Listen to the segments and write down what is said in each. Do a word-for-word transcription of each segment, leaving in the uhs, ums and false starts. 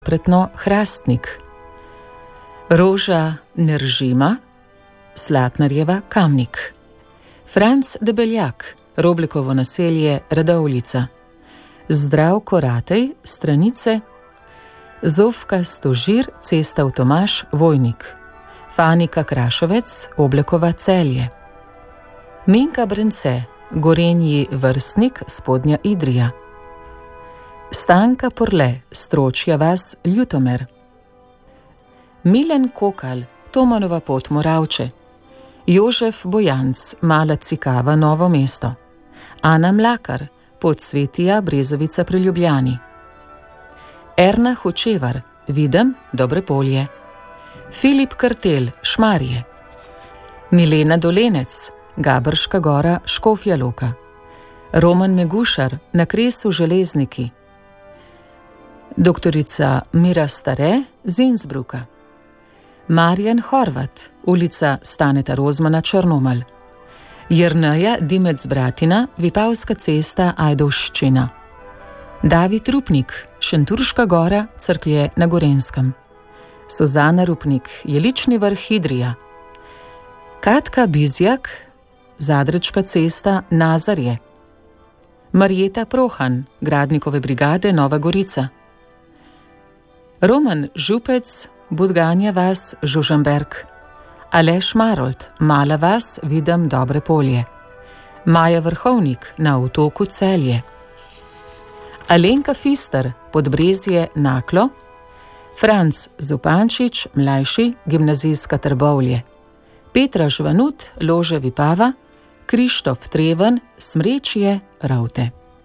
pretno Hrastnik, Roža Neržima, Slatnarjeva Kamnik, Franc Debeljak, Roblikovo naselje Radovljica, Zdravko Ratej, Stranice, Zofka Stožir, Cesta v Tomaž, Vojnik, Fanika Krašovec, Oblekova Celje, Minka Brence, Gorenji Vrstnik, Spodnja Idrija, Stanka Porle, Stročja vas, Ljutomer, Milen Kokal, Tomanova pot, Moravče, Jožef Bojanc, Mala Cikava, Novo mesto, Ana Mlakar, Podsvetija, Brezovica pri Ljubljani, Erna Hočevar, Videm, Dobre Polje, Filip Kartel, Šmarje, Milena Dolenec, Gabrška gora, Škofja Loka, Roman Megušar, Na Kresu Železniki, Doktorica Mira Stare, Zinzbruka, Marjan Horvat, ulica Staneta Rozmana, Črnomelj, Jerneja Dimec Bratina, Vipavska cesta, Ajdovščina, David Rupnik, Šenturška gora, Cerklje na Gorenskem, Suzana Rupnik, Jelični vrh, Idrija, Katka Bizjak, Zadrečka cesta, Nazarje, Marjeta Prohan, Gradnikove brigade, Nova Gorica, Roman Župec, Budganja vas, Žužemberk, Aleš Marolt, Mala vas, Videm, Dobre Polje, Maja Vrhovnik, Na otoku Celje, Alenka Fister, Podbrezje, Naklo, Franc Zupančič, mlajši, Gimnazijska Trbovlje, Petra Žvanut, Lože Vipava, Krištof Treven, Smrečje, Ravte.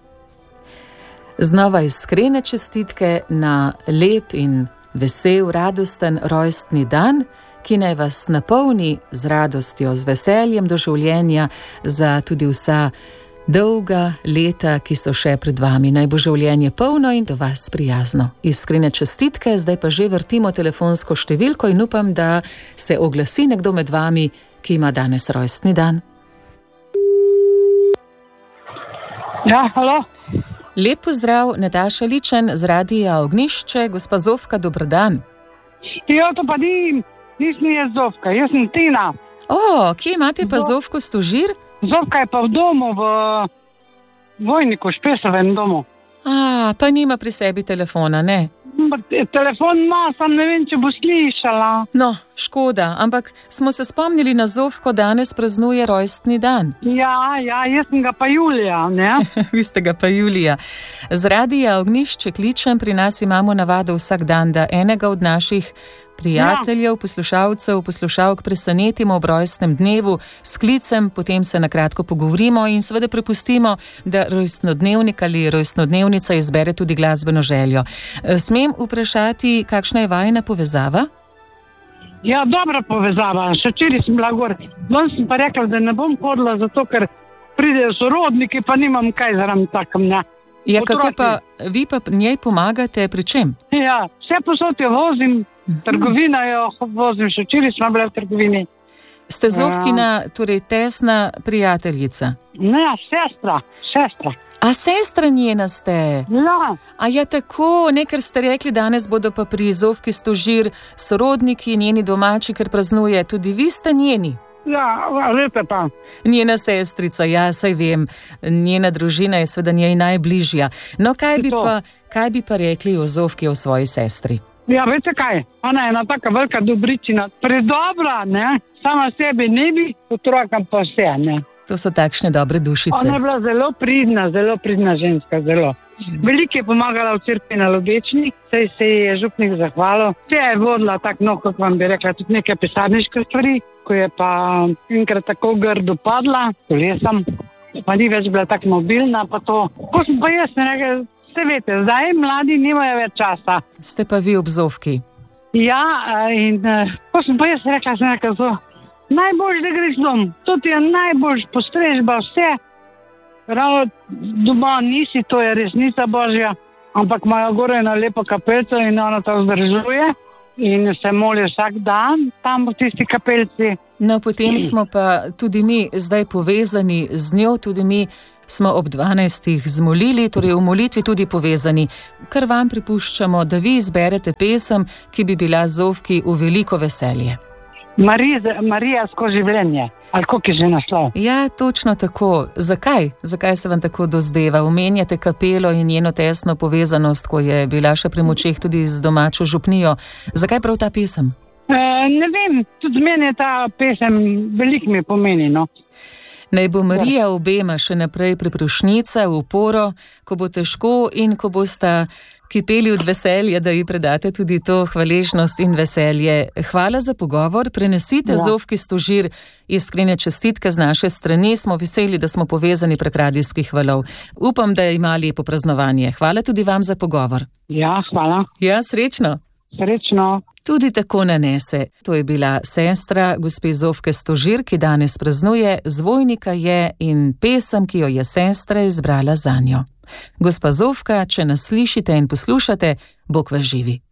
Znova iskrene čestitke na lep in vesel, radosten rojstni dan, ki naj vas napolni z radostjo, z veseljem do življenja za tudi vsa dolga leta, ki so še pred vami. Naj bo življenje polno in do vas prijazno. Iskrene čestitke, zdaj pa že vrtimo telefonsko številko in upam, da se oglasi nekdo med vami, ki ima danes rojstni dan. Ja, halo. Lep pozdrav, Nataša Ličen z Radia Ognjišče, gospa Zofka, dober dan. Ja, to pa ni, nisem jaz Zofka, jaz sem Tina. O, kje imate pa Zofko Stožir? Zofka je pa v domu, v Vojniku, Špesovem domu. A, pa nima pri sebi telefona, ne? Telefon ima, sam ne vem, če bo slišala. No, škoda, ampak smo se spomnili na Zofko, danes praznuje rojstni dan. Ja, ja, jaz sem ga pa Julija, ne? Vi ste ga pa Julija. Z Radia Ognjišče kličem, pri nas imamo navado vsak dan, da enega od naših prijateljev, ja. poslušalcev, poslušalk presenetimo ob rojstnem dnevu s klicem, potem se na kratko pogovorimo in seveda prepustimo, da rojstnodnevnik ali rojstnodnevnica izbere tudi glasbeno željo. Smem vprašati, kakšna je vajina povezava? Ja, dobra povezava. Še včeraj sem bila gor. Danes sem pa rekla, da ne bom hodila, zato ker pridejo sorodniki, pa nimam kaj zraven takem, ne. Ja, kako pa, vi pa njej pomagate, pri čem? Ja, vse posod jo vozim, trgovina jo vozim, še včeraj smo bile v trgovini. Ste Zofkina, torej tesna prijateljica? Ne, sestra, sestra. A sestra njena ste? Ja. A ja tako, nekaj ste rekli, danes bodo pa pri Zofki Stožir sorodniki, njeni domači, ker praznuje, tudi vi ste njeni? Ja, veste pa. Njena sestrica, ja, saj vem, njena družina je seveda njej najbližja. No, kaj bi, pa, kaj bi pa rekli o Zofki, o svoji sestri? Ja, veste kaj, ona je ena taka velika dobričina, predobra, ne, sama sebi ne bi, otrokam pa vse, ne. To so takšne dobre dušice. Ona je bila zelo pridna, zelo pridna ženska, zelo. Veliko je pomagala v cerkvi na Lobečni, saj se je župnik zahvalil. Vse je vodila tako, no, kot vam bi rekla, tudi neke pisarniške stvari, ko je pa enkrat tako grdo padla, kolesam, pa ni več bila tako mobilna, pa to. Ko sem pa jaz, ne rekel, vse veste, zdaj mladi nimajo več časa. Ste pa vi ob Zofki? Ja, in ko sem pa jaz rekla, sem rekel, so, najbolj, da greš dom, to ti je najbolj postrežba, vse. Ravno doma nisi, to je resnica Božja, ampak imajo gore eno lepo kapelco in ona to vzdržuje in se moli vsak dan tam v tisti kapelci. No, potem smo pa tudi mi zdaj povezani z njo, tudi mi smo ob dvanajstih zmolili, torej v molitvi tudi povezani, kar vam pripuščamo, da vi izberete pesem, ki bi bila Zofki v veliko veselje. Marija, Marija skozi življenje, ali koliko je že naslov? Ja, točno tako. Zakaj? Zakaj se vam tako dozdeva? Omenjate kapelo in njeno tesno povezanost, ko je bila še pri močeh tudi z domačo župnijo. Zakaj prav ta pesem? E, ne vem, tudi meni je ta pesem veliko mi pomeni, no. Naj bo Marija obema še naprej priprošnica v uporo, ko bo težko in ko bosta kipeli od veselja, da ji predate tudi to hvaležnost in veselje. Hvala za pogovor, prenesite ja. Zofki Stožir iskrene čestitke z naše strani, smo veseli, da smo povezani prek radijskih valov. Upam, da imali popraznovanje. Hvala tudi vam za pogovor. Ja, hvala. Ja, srečno. Srečno. Tudi tako nanese. To je bila sestra gospe Zofke Stožir, ki danes praznuje, zvojnika je in pesem, ki jo je sestra izbrala zanjo. Gospa Zofka, če nas slišite in poslušate, Bog vas živi.